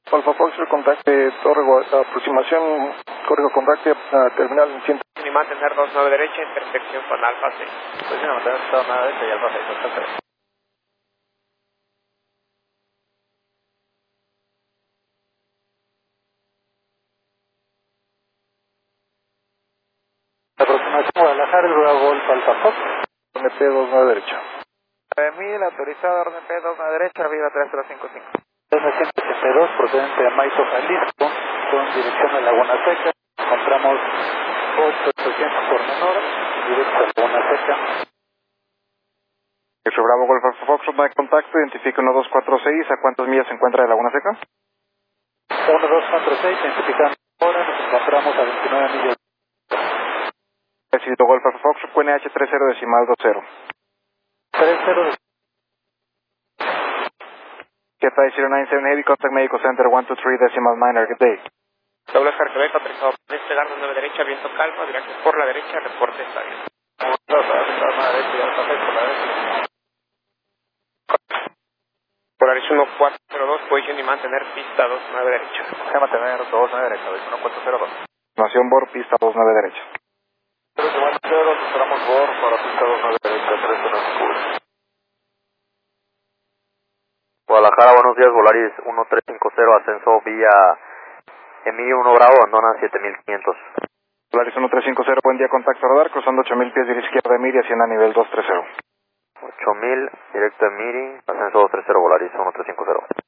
Alfa Foxtrot, contacte Torre, aproximación, código contacte, terminal 100. Y mantener 29 derecha, intersección con Alfa 6. Pues mantener 29 derecha y Alfa 6, perfecto. Aproximación Guadalajara, el Bravo Golf Alfa Fox. RNP29 derecha. 9000, autorizado RNP29 derecha, Viva 3055. 982, procedente de Maito, Jalisco, con dirección a Laguna Seca. Encontramos 8800 por menor, directo a Laguna Seca. Eso Bravo Golf Alfa Foxtrot, no hay contacto, identifica 1246, ¿a cuántas millas se encuentra de Laguna Seca? 1246, identificando ahora, nos encontramos a 29 millas. Recibido Golf Alfa Foxtrot, QNH30 decimal 20. 30. Jet 097 Heavy, contact Medical Center 123 decimal 9, good day. Doble Oscar Quebec, autorizado por despegar 9 derecha, viento calma, dirección por la derecha, reporte está bien. Polaris 1402, posición y mantener pista 29 derecha. Mantener 29 derecha, 1402. Información BOR, pista 29 derecha. 390, esperamos BOR para pista 29 derecha, 395. Guadalajara, buenos días, Volaris 1350, ascenso vía Emilio 1 Bravo, abandona 7500. Volaris 1350, buen día, contacto radar, cruzando 8000 pies de la izquierda de Miri, haciendo a nivel 230. 8000, directo de Miri, ascenso 230, Volaris 1350.